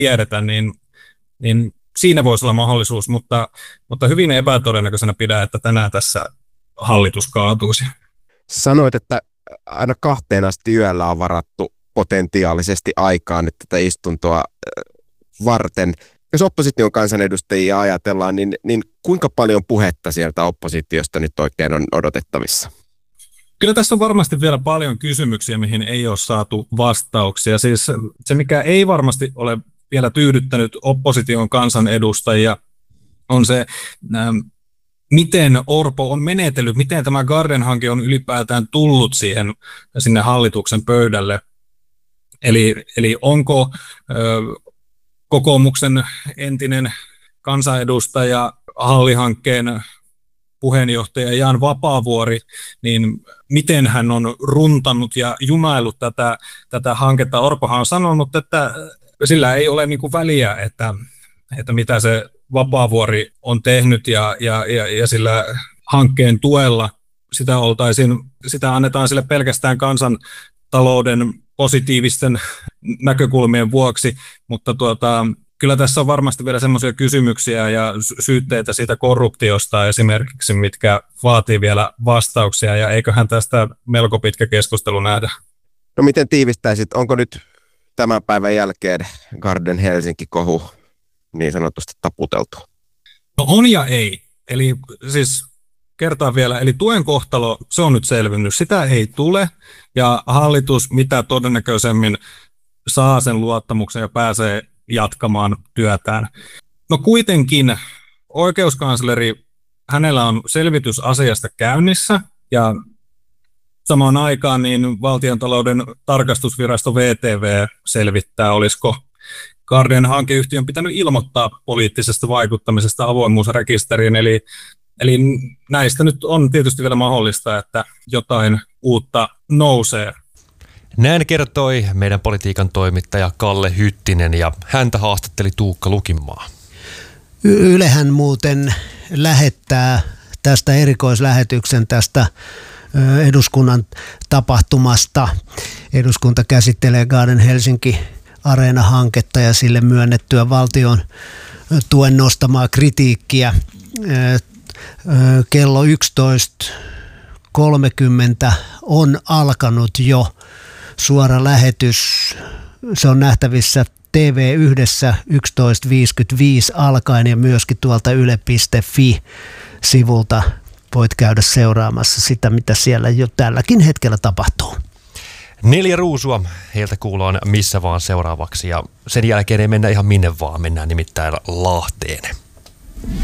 tiedetä, niin siinä voisi olla mahdollisuus, mutta hyvin epätodennäköisenä pidän, että tänään tässä hallitus kaatuisi. Sanoit, että aina 2 asti yöllä on varattu potentiaalisesti aikaa nyt tätä istuntoa varten. Jos opposition kansanedustajia ajatellaan, niin kuinka paljon puhetta sieltä oppositiosta nyt oikein on odotettavissa? Kyllä tässä on varmasti vielä paljon kysymyksiä, mihin ei ole saatu vastauksia. Siis se, mikä ei varmasti ole vielä tyydyttänyt opposition kansanedustajia, on se, miten Orpo on menetellyt, miten tämä Garden-hanke on ylipäätään tullut sinne hallituksen pöydälle. Eli onko kokoomuksen entinen kansanedustaja Halli-hankkeen puheenjohtaja Jan Vapaavuori, niin miten hän on runtannut ja junaillut tätä hanketta. Orpohan on sanonut, että sillä ei ole niin kuin väliä, että mitä se Vapaavuori on tehnyt ja sillä hankkeen tuella sitä annetaan sille pelkästään kansantalouden positiivisten näkökulmien vuoksi, mutta kyllä tässä on varmasti vielä semmoisia kysymyksiä ja syytteitä siitä korruptiosta esimerkiksi, mitkä vaatii vielä vastauksia, ja eiköhän tästä melko pitkä keskustelu nähdä. No miten tiivistäisit, onko nyt tämän päivän jälkeen Garden Helsinki-kohu niin sanotusti taputeltu? No on ja ei. Eli siis kertaan vielä, eli tuen kohtalo, se on nyt selvinnyt, sitä ei tule, ja hallitus mitä todennäköisemmin saa sen luottamuksen ja pääsee jatkamaan työtään. No kuitenkin oikeuskansleri, hänellä on selvitys asiasta käynnissä, ja samaan aikaan niin Valtiontalouden tarkastusvirasto VTV selvittää, olisiko Garden-hankeyhtiön pitänyt ilmoittaa poliittisesta vaikuttamisesta avoimuusrekisteriin, eli näistä nyt on tietysti vielä mahdollista, että jotain uutta nousee. Näin kertoi meidän politiikan toimittaja Kalle Hyttinen, ja häntä haastatteli Tuukka Lukinmaa. Ylehän muuten lähettää tästä erikoislähetyksen tästä eduskunnan tapahtumasta. Eduskunta käsittelee Garden Helsinki Areena-hanketta ja sille myönnettyä valtion tuen nostamaa kritiikkiä. Kello 11.30 on alkanut jo suora lähetys. Se on nähtävissä TV1 11.55 alkaen ja myöskin tuolta yle.fi-sivulta voit käydä seuraamassa sitä, mitä siellä jo tälläkin hetkellä tapahtuu. 4 ruusua heiltä kuullaan missä vaan seuraavaksi, ja sen jälkeen ei mennä ihan minne vaan, mennään nimittäin Lahteen.